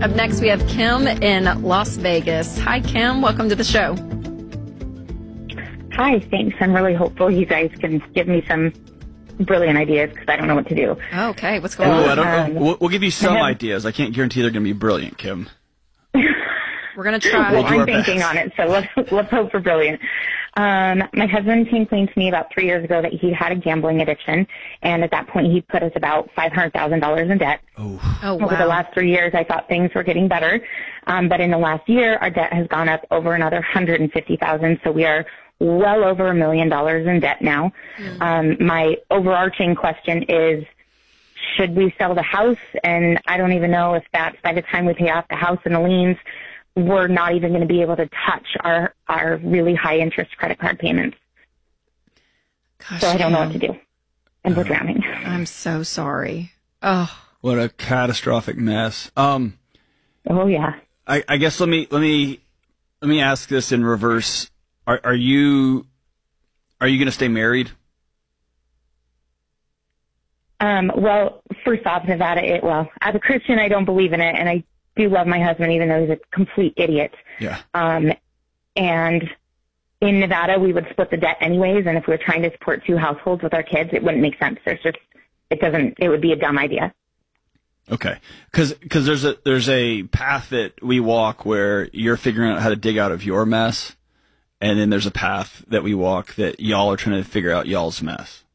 Up next, we have Kim in Las Vegas. Hi, Kim. Welcome to the show. Hi, thanks. I'm really hopeful you guys can give me some brilliant ideas because I don't know what to do. Okay, what's going on? I don't know. We'll give you some ideas. I can't guarantee they're going to be brilliant, Kim. We're going to try. Well, I'm thinking on it, so let's hope for brilliant. My husband came clean to me about 3 years ago that he had a gambling addiction, and at that point he put us about $500,000 in debt. Oh, wow. Over the last 3 years, I thought things were getting better, but in the last year, our debt has gone up over another $150,000, so we are well over $1 million in debt now. My overarching question is, should we sell the house? And I don't even know if that's by the time we pay off the house and the liens, we're not even going to be able to touch our really high interest credit card payments. Gosh, so I don't know what to do. And we're drowning. I'm so sorry. Oh, what a catastrophic mess. Oh yeah. I guess let me ask this in reverse. Are you going to stay married? Well, first off, Nevada, as a Christian, I don't believe in it, and I do love my husband, even though he's a complete idiot. Yeah. And in Nevada, we would split the debt anyways, and if we were trying to support two households with our kids, it wouldn't make sense. It would be a dumb idea. Okay. Cause there's a path that we walk where you're figuring out how to dig out of your mess. And then there's a path that we walk that y'all are trying to figure out y'all's mess.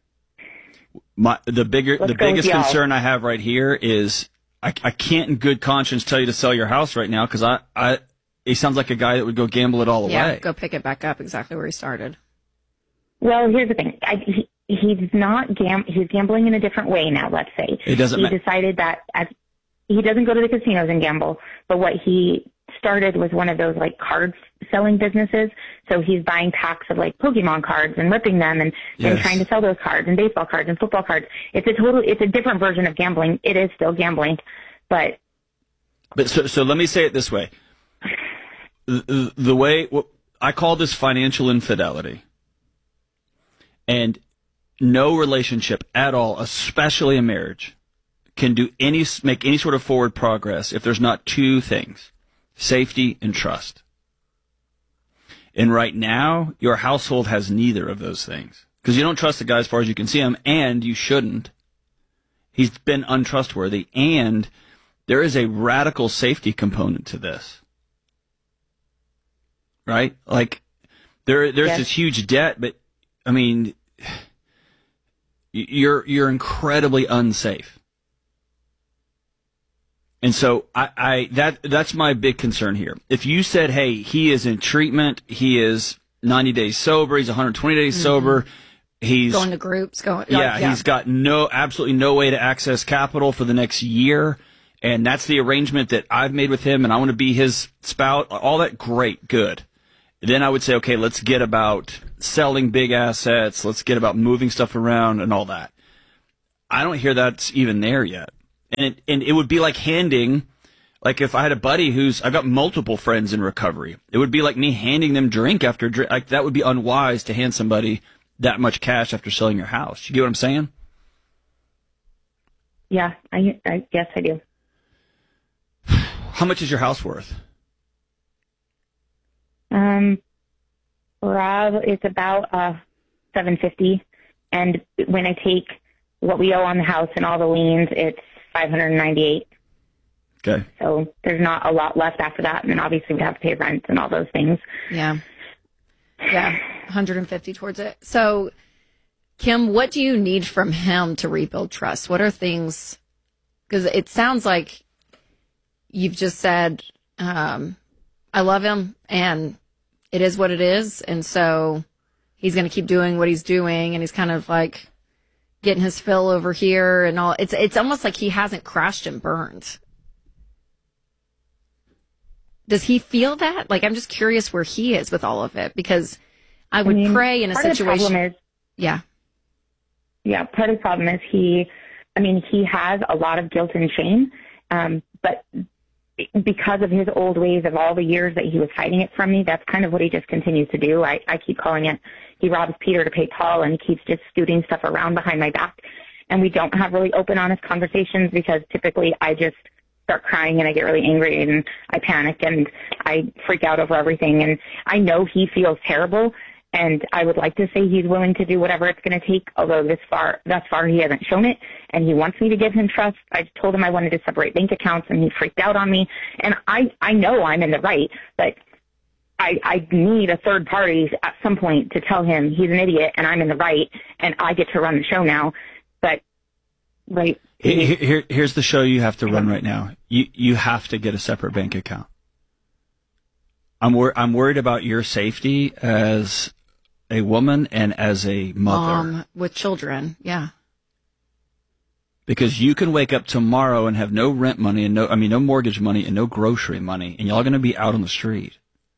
The biggest concern I have right here is I can't in good conscience tell you to sell your house right now because he sounds like a guy that would go gamble it all away. Yeah, go pick it back up exactly where he started. Well, here's the thing. He's not he's gambling in a different way now, let's say. He decided that he doesn't go to the casinos and gamble, but what he started was one of those like cards selling businesses. So he's buying packs of like Pokemon cards and ripping them and trying to sell those cards and baseball cards and football cards. It's a different version of gambling. It is still gambling, but so let me say it this way. The way I call this financial infidelity, and no relationship at all, especially a marriage, can make any sort of forward progress if there's not two things: safety and trust. And right now, your household has neither of those things. Because you don't trust the guy as far as you can see him, and you shouldn't. He's been untrustworthy, and there is a radical safety component to this. Right? Like, there's this huge debt, but, I mean, you're incredibly unsafe. And so that's my big concern here. If you said, hey, he is in treatment, he is 90 days sober, he's 120 days sober, he's going to groups, he's got absolutely no way to access capital for the next year, and that's the arrangement that I've made with him, and I want to be his spouse, all that, great, good. Then I would say, okay, let's get about selling big assets, let's get about moving stuff around and all that. I don't hear that's even there yet. And it would be like handing, like if I had a buddy I've got multiple friends in recovery, it would be like me handing them drink after drink. Like that would be unwise to hand somebody that much cash after selling your house. You get what I'm saying? Yeah, I guess I do. How much is your house worth? It's about $750, and when I take what we owe on the house and all the liens, it's $598. Okay. So there's not a lot left after that, and then obviously we have to pay rent and all those things. Yeah, 150 towards it. So, Kim, what do you need from him to rebuild trust? What are things? Because it sounds like you've just said, I love him, and it is what it is, and so he's going to keep doing what he's doing, and he's kind of like getting his fill over here and all. It's almost like he hasn't crashed and burned. Does he feel that? Like, I'm just curious where he is with all of it, because I would pray in a situation. Yeah, part of the problem is he has a lot of guilt and shame, but because of his old ways of all the years that he was hiding it from me, that's kind of what he just continues to do. I keep calling it, he robs Peter to pay Paul, and he keeps just scooting stuff around behind my back. And we don't have really open, honest conversations because typically I just start crying and I get really angry and I panic and I freak out over everything. And I know he feels terrible, and I would like to say he's willing to do whatever it's going to take, although thus far he hasn't shown it, and he wants me to give him trust. I told him I wanted to separate bank accounts, and he freaked out on me. And I know I'm in the right, but I need a third party at some point to tell him he's an idiot and I'm in the right and I get to run the show now. But right. Here's the show you have to run right now. You have to get a separate bank account. I'm worried about your safety as a woman and as a mother. With children, yeah. Because you can wake up tomorrow and have no rent money and no mortgage money and no grocery money, and y'all going to be out on the street.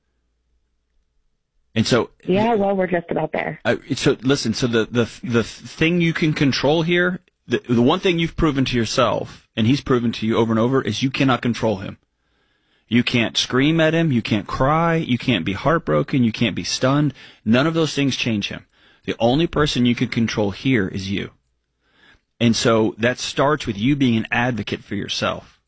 And so, yeah, well, we're just about there. So listen, so the thing you can control here, the one thing you've proven to yourself, and he's proven to you over and over, is you cannot control him. You can't scream at him, you can't cry, you can't be heartbroken, you can't be stunned. None of those things change him. The only person you can control here is you. And so that starts with you being an advocate for yourself.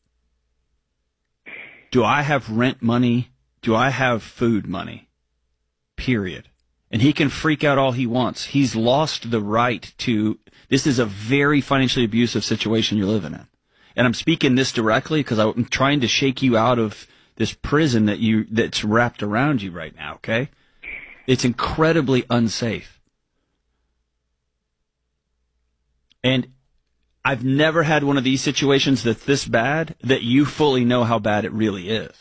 Do I have rent money? Do I have food money? Period. And he can freak out all he wants. He's lost the right to, this is a very financially abusive situation you're living in. And I'm speaking this directly because I'm trying to shake you out of this prison that's wrapped around you right now, okay? It's incredibly unsafe. And I've never had one of these situations that's this bad that you fully know how bad it really is.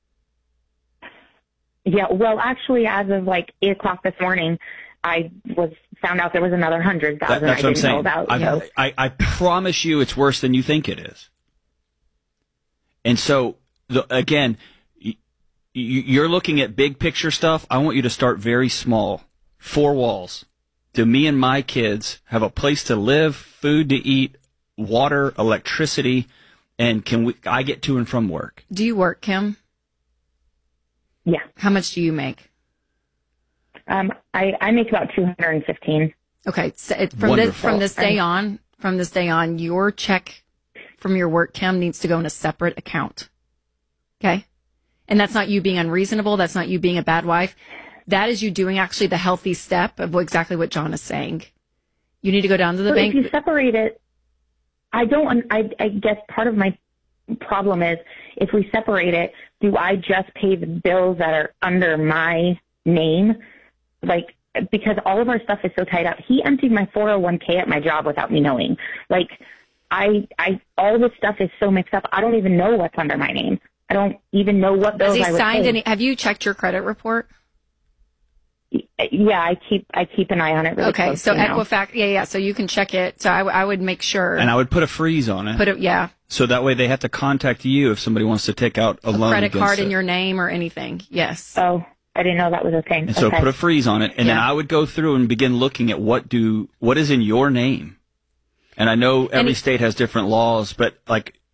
Yeah, well, actually, as of like 8 o'clock this morning, I found out there was another 100,000 That's what I'm saying. Know about. I promise you it's worse than you think it is. And so, again, you're looking at big picture stuff. I want you to start very small. 4 walls. Do me and my kids have a place to live, food to eat, water, electricity, and I get to and from work? Do you work, Kim? Yeah. How much do you make? I make about $215. Okay. So from this day on, your check from your work, Kim, needs to go in a separate account. Okay? And that's not you being unreasonable. That's not you being a bad wife. That is you doing actually the healthy step of exactly what John is saying. You need to go down to the bank. If you separate it, I guess part of my problem is if we separate it, do I just pay the bills that are under my name? Like, because all of our stuff is so tied up. He emptied my 401k at my job without me knowing. Like, all this stuff is so mixed up. I don't even know what's under my name. I don't even know what bills I would pay. Have you checked your credit report? Yeah, I keep an eye on it. Really okay, so Equifax, yeah. So you can check it. So I would make sure, and I would put a freeze on it. Yeah. So that way they have to contact you if somebody wants to take out a loan, credit card in your name or anything. Yes. Oh, I didn't know that was a thing. And so put a freeze on it, and then I would go through and begin looking at what is in your name. And I know every state has different laws, but like